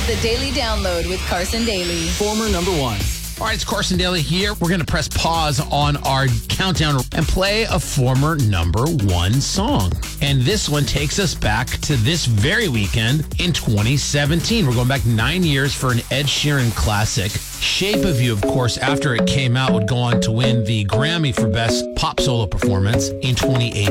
The Daily Download with Carson Daly. Former number one. All right, it's Carson Daly here. We're going to press pause on our countdown and play a former number one song. And this one takes us back to this very weekend in 2017. We're going back 9 years for an Ed Sheeran classic. Shape of You, of course, after it came out, would go on to win the Grammy for Best Pop Solo Performance in 2018.